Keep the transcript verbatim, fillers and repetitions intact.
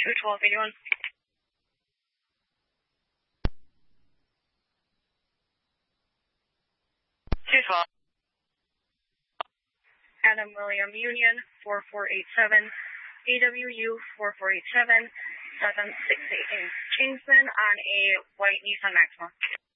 two twelve eighty-one. two twelve. Adam William Union, four four eight seven, A W U four four eight seven, seven six eight. Kingsman on a white Nissan Maxima.